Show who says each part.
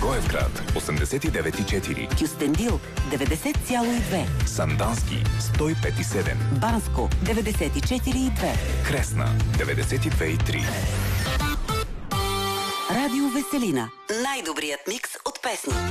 Speaker 1: Благоевград 89,4,
Speaker 2: Кюстендил 90,2,
Speaker 1: Сандански 105,7,
Speaker 2: Банско 94,2,
Speaker 1: Кресна 92,3.
Speaker 2: Радио Веселина. Най-добрият микс от песни.